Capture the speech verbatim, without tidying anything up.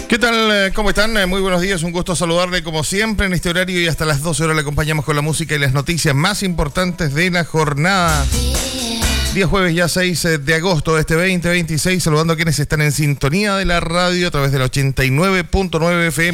¿Qué tal? ¿Cómo están? Muy buenos días, un gusto saludarle como siempre en este horario y hasta las doce horas le acompañamos con la música y las noticias más importantes de la jornada. Día jueves ya seis de agosto de este veinte veintiséis, saludando a quienes están en sintonía de la radio a través del ochenta y nueve punto nueve F M